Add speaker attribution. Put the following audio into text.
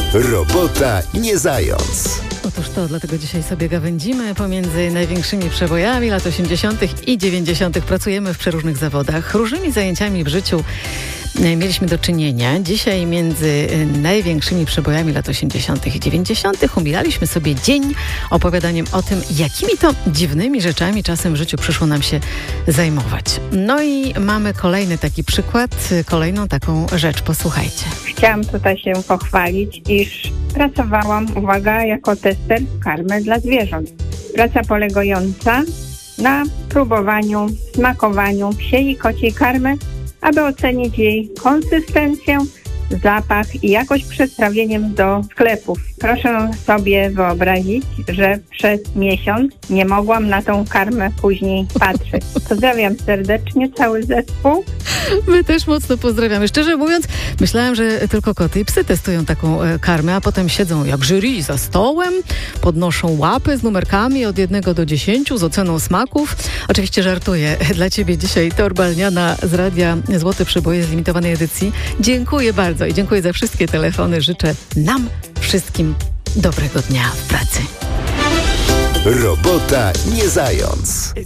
Speaker 1: Robota nie zając.
Speaker 2: Otóż to, dlatego dzisiaj sobie gawędzimy pomiędzy największymi przebojami lat 80. i 90. Pracujemy w przeróżnych zawodach. Różnymi zajęciami w życiu mieliśmy do czynienia. Dzisiaj między największymi przebojami lat 80. i 90. umilaliśmy sobie dzień opowiadaniem o tym, jakimi to dziwnymi rzeczami czasem w życiu przyszło nam się zajmować. No i mamy kolejny taki przykład, kolejną taką rzecz. Posłuchajcie.
Speaker 3: Chciałam tutaj się pochwalić, iż pracowałam, uwaga, jako tester karmy dla zwierząt. Praca polegająca na próbowaniu, smakowaniu psiej i kociej karmy, aby ocenić jej konsystencję, zapach i jakość przed trafieniem do sklepów. Proszę sobie wyobrazić, że przez miesiąc nie mogłam na tą karmę później patrzeć. Pozdrawiam serdecznie cały zespół.
Speaker 2: My też mocno pozdrawiamy. Szczerze mówiąc, myślałam, że tylko koty i psy testują taką karmę, a potem siedzą jak jury za stołem, podnoszą łapy z numerkami od 1 do 10 z oceną smaków. Oczywiście żartuję. Dla Ciebie dzisiaj Torba Lniana z Radia Złote Przeboje z limitowanej edycji. Dziękuję bardzo i dziękuję za wszystkie telefony. Życzę nam wszystkim dobrego dnia w pracy.
Speaker 1: Robota nie zając.